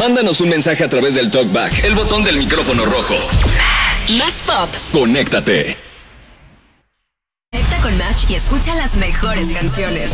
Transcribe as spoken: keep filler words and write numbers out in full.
Mándanos un mensaje a través del TalkBack, el botón del micrófono rojo. Más pop. Conéctate. Conecta con Match y escucha las mejores canciones.